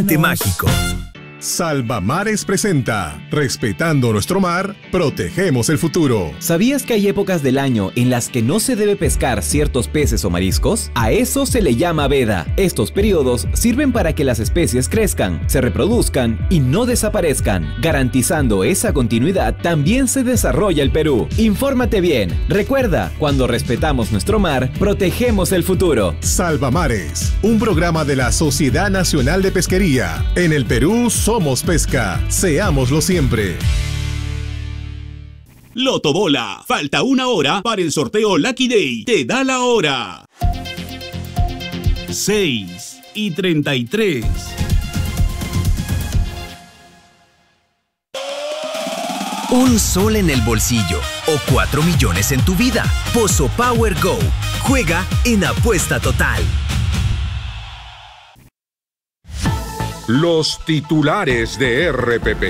Mágico. Salvamares presenta Respetando nuestro mar, protegemos el futuro. ¿Sabías que hay épocas del año en las que no se debe pescar ciertos peces o mariscos? A eso se le llama veda. Estos periodos sirven para que las especies crezcan, se reproduzcan y no desaparezcan. Garantizando esa continuidad, también se desarrolla el Perú. Infórmate bien. Recuerda, cuando respetamos nuestro mar, protegemos el futuro. Salvamares, un programa de la Sociedad Nacional de Pesquería. En el Perú somos pesca. Seámoslo siempre. Loto Bola. Falta una hora para el sorteo Lucky Day. Te da la hora. 6:33. Un sol en el bolsillo o 4 millones en tu vida. Pozo Power Go. Juega en Apuesta Total. Los titulares de RPP.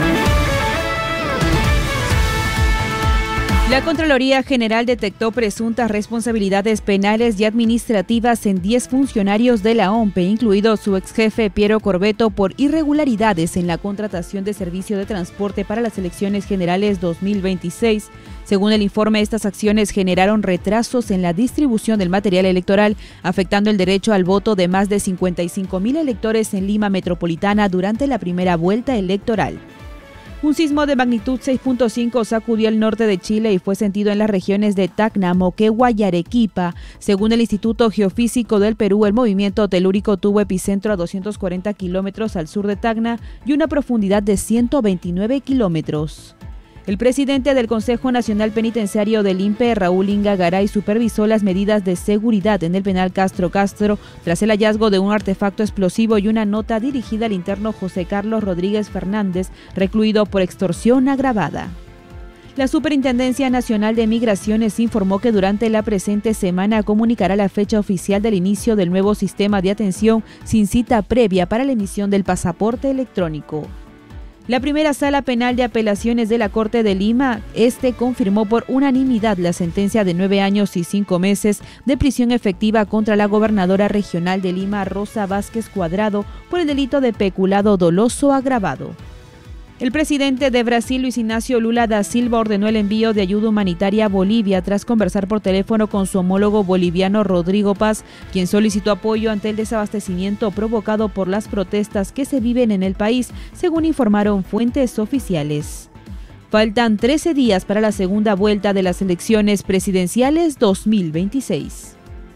La Contraloría General detectó presuntas responsabilidades penales y administrativas en 10 funcionarios de la OMPE, incluido su exjefe Piero Corbeto, por irregularidades en la contratación de servicio de transporte para las elecciones generales 2026. Según el informe, estas acciones generaron retrasos en la distribución del material electoral, afectando el derecho al voto de más de 55,000 electores en Lima Metropolitana durante la primera vuelta electoral. Un sismo de magnitud 6.5 sacudió el norte de Chile y fue sentido en las regiones de Tacna, Moquegua y Arequipa. Según el Instituto Geofísico del Perú, el movimiento telúrico tuvo epicentro a 240 kilómetros al sur de Tacna y una profundidad de 129 kilómetros. El presidente del Consejo Nacional Penitenciario del INPE, Raúl Inga Garay, supervisó las medidas de seguridad en el penal Castro Castro tras el hallazgo de un artefacto explosivo y una nota dirigida al interno José Carlos Rodríguez Fernández, recluido por extorsión agravada. La Superintendencia Nacional de Migraciones informó que durante la presente semana comunicará la fecha oficial del inicio del nuevo sistema de atención sin cita previa para la emisión del pasaporte electrónico. La primera sala penal de apelaciones de la Corte de Lima confirmó por unanimidad la sentencia de 9 años y 5 meses de prisión efectiva contra la gobernadora regional de Lima, Rosa Vázquez Cuadrado, por el delito de peculado doloso agravado. El presidente de Brasil, Luis Ignacio Lula da Silva, ordenó el envío de ayuda humanitaria a Bolivia tras conversar por teléfono con su homólogo boliviano Rodrigo Paz, quien solicitó apoyo ante el desabastecimiento provocado por las protestas que se viven en el país, según informaron fuentes oficiales. Faltan 13 días para la segunda vuelta de las elecciones presidenciales 2026.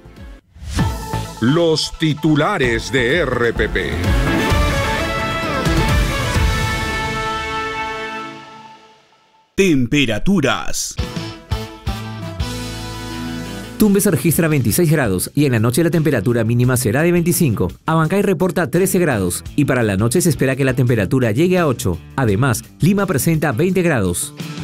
Los titulares de RPP. Temperaturas. Tumbes registra 26 grados y en la noche la temperatura mínima será de 25. Abancay reporta 13 grados y para la noche se espera que la temperatura llegue a 8. Además, Lima presenta 20 grados.